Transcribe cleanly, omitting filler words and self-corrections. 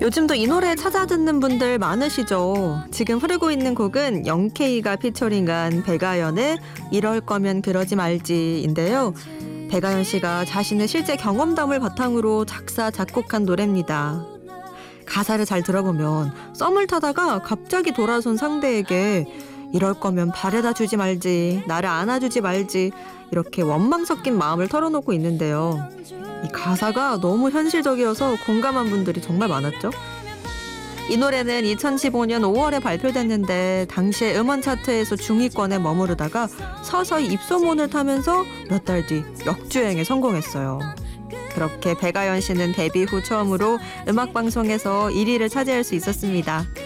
요즘도 이 노래 찾아 듣는 분들 많으시죠? 지금 흐르고 있는 곡은 영케이가 피처링한 백아연의 이럴 거면 그러지 말지인데요. 백아연 씨가 자신의 실제 경험담을 바탕으로 작사, 작곡한 노래입니다. 가사를 잘 들어보면 썸을 타다가 갑자기 돌아선 상대에게 이럴 거면 바래다 주지 말지, 나를 안아주지 말지 이렇게 원망 섞인 마음을 털어놓고 있는데요. 이 가사가 너무 현실적이어서 공감한 분들이 정말 많았죠. 이 노래는 2015년 5월에 발표됐는데 당시에 음원 차트에서 중위권에 머무르다가 서서히 입소문을 타면서 몇 달 뒤 역주행에 성공했어요. 그렇게 백아연 씨는 데뷔 후 처음으로 음악방송에서 1위를 차지할 수 있었습니다.